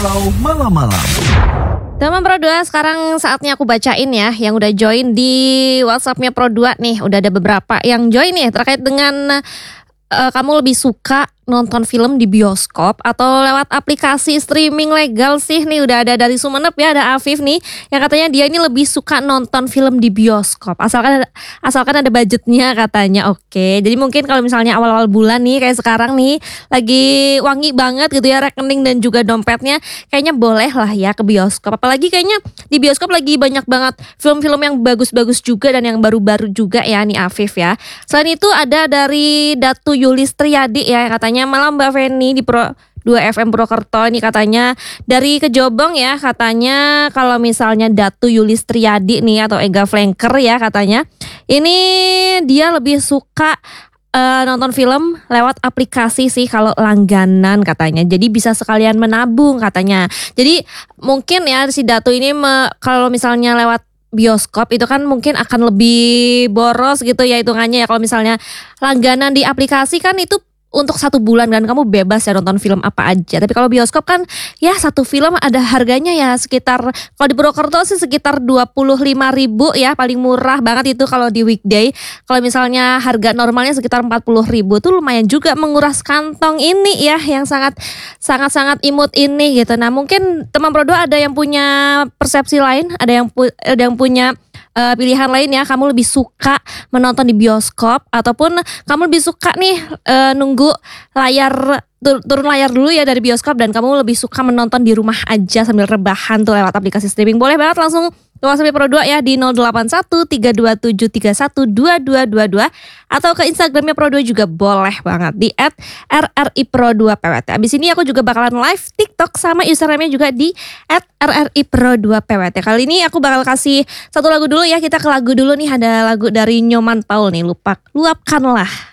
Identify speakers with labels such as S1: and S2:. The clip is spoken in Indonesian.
S1: Kalau malam-malam.
S2: Teman Pro 2, sekarang saatnya aku bacain ya yang udah join di WhatsApp-nya Pro 2 nih. Udah ada beberapa yang join nih terkait dengan kamu lebih suka nonton film di bioskop atau lewat aplikasi streaming legal sih. Nih udah ada dari Sumenep ya, ada Afif nih yang katanya dia ini lebih suka nonton film di bioskop asalkan ada budgetnya katanya. Oke, jadi mungkin kalau misalnya awal-awal bulan nih kayak sekarang nih lagi wangi banget gitu ya rekening dan juga dompetnya, kayaknya boleh lah ya ke bioskop. Apalagi kayaknya di bioskop lagi banyak banget film-film yang bagus-bagus juga dan yang baru-baru juga ya nih Afif ya. Selain itu ada dari Datu Yulistriyadi ya yang katanya malam Mbak Feni di Pro 2 FM Purwokerto. Ini katanya dari Kejobong ya, katanya kalau misalnya Datu Yulistriyadi nih atau Ega Flanker ya katanya ini dia lebih suka nonton film lewat aplikasi sih kalau langganan katanya. Jadi bisa sekalian menabung katanya. Jadi mungkin ya si Datu ini kalau misalnya lewat bioskop itu kan mungkin akan lebih boros gitu ya hitungannya ya. Kalau misalnya langganan di aplikasi kan itu untuk 1 bulan kan kamu bebas ya nonton film apa aja. Tapi kalau bioskop kan ya satu film ada harganya ya sekitar, kalau di Purwokerto sih sekitar 25.000 ya, paling murah banget itu kalau di weekday. Kalau misalnya harga normalnya sekitar 40.000 tuh lumayan juga menguras kantong ini ya yang sangat imut ini gitu. Nah mungkin teman Pro 2 ada yang punya persepsi lain, ada yang punya pilihan lain ya. Kamu lebih suka menonton di bioskop ataupun kamu lebih suka nih nunggu layar turun layar dulu ya dari bioskop dan kamu lebih suka menonton di rumah aja sambil rebahan tuh lewat aplikasi streaming. Boleh banget langsung ke WhatsApp Pro 2 ya di 081327312222 atau ke Instagramnya Pro 2 juga boleh banget di @rripro2pwt. Abis ini aku juga bakalan live TikTok sama username-nya juga di @rripro2pwt. Kali ini aku bakal kasih satu lagu dulu ya, kita ke lagu dulu nih, ada lagu dari Nyoman Paul nih, Luapkanlah.